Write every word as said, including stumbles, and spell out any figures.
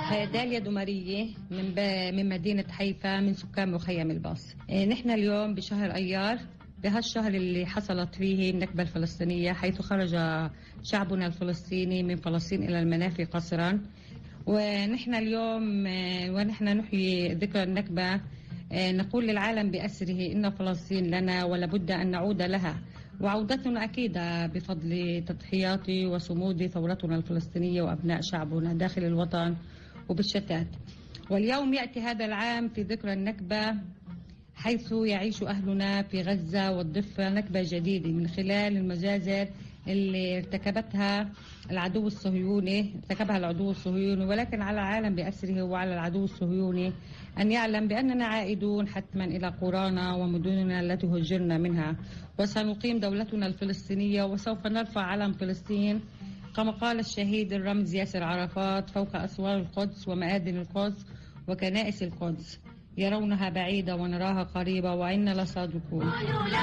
داليا دمرية من من مدينة حيفا، من سكان مخيم الباص. نحن اليوم بشهر أيار، بهالشهر اللي حصلت فيه النكبة الفلسطينية، حيث خرج شعبنا الفلسطيني من فلسطين إلى المنافي قسرا. ونحن اليوم ونحن نحيي ذكرى النكبة، نقول للعالم بأسره إن فلسطين لنا ولابد أن نعود لها، وعودتنا أكيدة بفضل تضحيات وصمود ثورتنا الفلسطينية وأبناء شعبنا داخل الوطن وبالشتات. واليوم يأتي هذا العام في ذكرى النكبة، حيث يعيش أهلنا في غزة والضفة نكبة جديدة من خلال المجازر اللي ارتكبتها العدو الصهيوني ارتكبها العدو الصهيوني ولكن على العالم بأسره وعلى العدو الصهيوني أن يعلم بأننا عائدون حتما إلى قرانا ومدننا التي هجرنا منها، وسنقيم دولتنا الفلسطينية، وسوف نرفع علم فلسطين كما قال الشهيد الرمز ياسر عرفات: فوق أسوار القدس ومآذن القدس وكنائس القدس، يرونها بعيدة ونراها قريبة وإنا لصادقون.